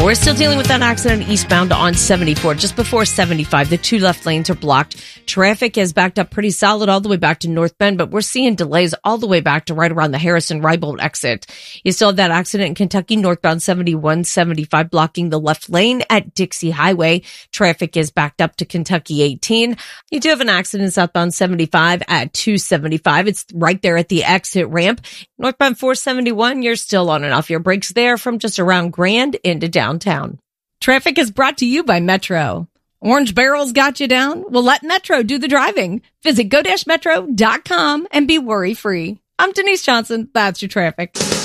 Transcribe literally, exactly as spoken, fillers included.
We're still dealing with that accident eastbound on seventy-four. Just before seventy-five, the two left lanes are blocked. Traffic is backed up pretty solid all the way back to North Bend, but we're seeing delays all the way back to right around the Harrison-Rybolt exit. You still have that accident in Kentucky, northbound seventy-one seventy-five, blocking the left lane at Dixie Highway. Traffic is backed up to Kentucky eighteen. You do have an accident southbound seventy-five at two seventy-five. It's right there at the exit ramp. Northbound four seventy-one, you're still on and off your brakes there from just around Grand into downtown. Traffic is brought to you by Metro. Orange Barrel's got you down? Well, let Metro do the driving. Visit go dash metro dot com and be worry-free. I'm Denise Johnson. That's your traffic.